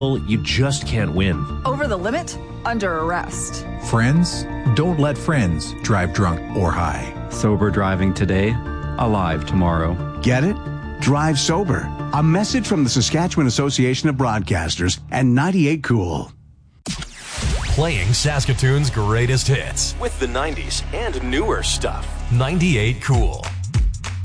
you just can't win. Over the limit? Under arrest. Friends? Don't let friends drive drunk or high. Sober driving today, alive tomorrow. Get it? Drive sober. A message from the Saskatchewan Association of Broadcasters and 98 Cool. Playing Saskatoon's greatest hits with the 90s and newer stuff. 98 Cool.